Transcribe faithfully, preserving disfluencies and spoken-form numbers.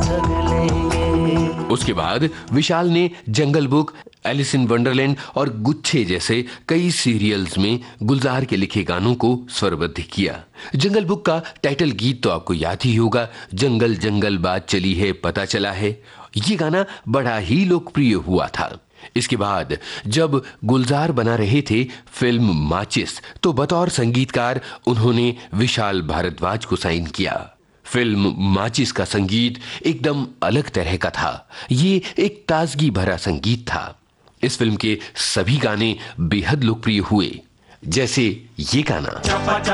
ठग लेंगे। उसके बाद विशाल ने जंगल बुक, एलिस इन वंडरलैंड और गुच्छे जैसे कई सीरियल्स में गुलजार के लिखे गानों को स्वरबद्ध किया। जंगल बुक का टाइटल गीत तो आपको याद ही होगा, जंगल जंगल बात चली है पता चला है। ये गाना बड़ा ही लोकप्रिय हुआ था। इसके बाद जब गुलजार बना रहे थे फिल्म माचिस, तो बतौर संगीतकार उन्होंने विशाल भारद्वाज को साइन किया। फिल्म माचिस का संगीत एकदम अलग तरह का था। ये एक ताजगी भरा संगीत था। इस फिल्म के सभी गाने बेहद लोकप्रिय हुए, जैसे ये गाना।